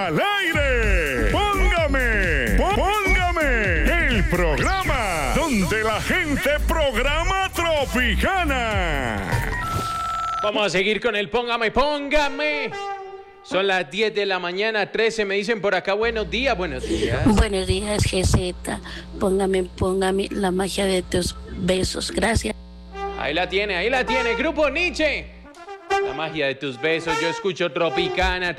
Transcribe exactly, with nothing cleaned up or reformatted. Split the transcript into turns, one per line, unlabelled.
al aire. Póngame, póngame, el programa donde la gente programa Tropicana.
Vamos a seguir con el Póngame, Póngame. Son las diez de la mañana, trece, me dicen por acá, buenos días, buenos días.
Buenos días, G Z. Póngame, póngame la magia de tus besos. Gracias.
Ahí la tiene, ahí la tiene, Grupo Nietzsche. La magia de tus besos, yo escucho Tropicana.